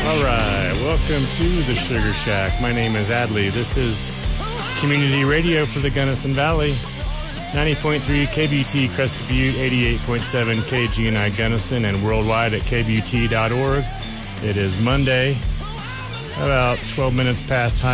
All right, welcome to the Sugar Shack. My name is Adley. This is community radio for the Gunnison Valley. 90.3 KBUT Crested Butte, 88.7 KGNI Gunnison, and worldwide at kbt.org. It is Monday, about 12 minutes past high